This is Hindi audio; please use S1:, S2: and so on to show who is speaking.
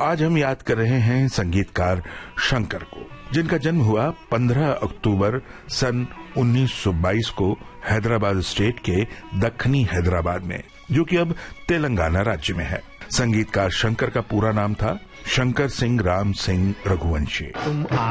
S1: आज हम याद कर रहे हैं संगीतकार शंकर को, जिनका जन्म हुआ 15 अक्टूबर सन 1922 को हैदराबाद स्टेट के दक्षिणी हैदराबाद में, जो कि अब तेलंगाना राज्य में है। संगीतकार शंकर का पूरा नाम था शंकर सिंह राम सिंह रघुवंशी।